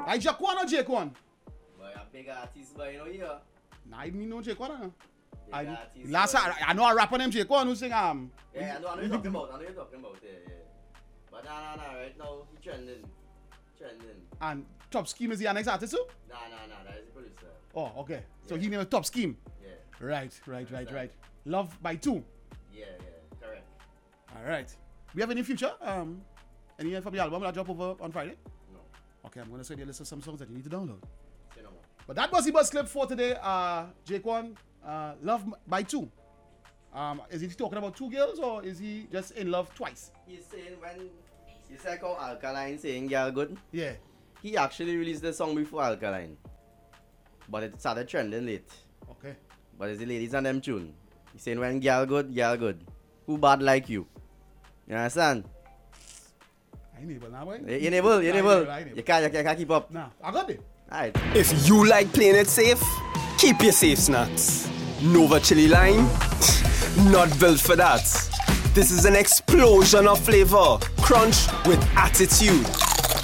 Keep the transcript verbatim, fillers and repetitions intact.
I Jaquan or Jaquan? Boy, a big artist, boy, you know here. Nah, I mean no Jaquan. No? Big I, artist, last boy. I, I know a rapper named Jaquan who sing um. Yeah, I know, I know you're talking about. I know you're talking about. Yeah, yeah. But nah, nah, nah. Right now, he trending, trending. And Top Scheme is the next artist too? Nah, nah, nah. That is the producer. Oh, okay. So Yeah. he named Top Scheme. Yeah, Right, right, right, Understand. right. Love by two. yeah, yeah. Correct. All right. We have any future? Um, any from the album that drop over on Friday? No, Okay, I'm gonna send you a list of some songs that you need to download. say no more. But that was the bus clip for today. Uh, Jaquan, uh, Love by Two. Um, is he talking about two girls or is he just in love twice? He's saying when you say how Alkaline saying girl good, Yeah. he actually released the song before Alkaline, but it started trending late. Okay. But it's the ladies and them tune. He's saying when girl good, girl good. Who bad like you? You understand? I enable now, boy. You enable, you I enable. enable, I enable. You can't, you can't, you can't keep up. Nah, I got it. Alright. If you like playing it safe, keep your safe snacks. Nova Chili Lime, not built for that. This is an explosion of flavor, crunch with attitude.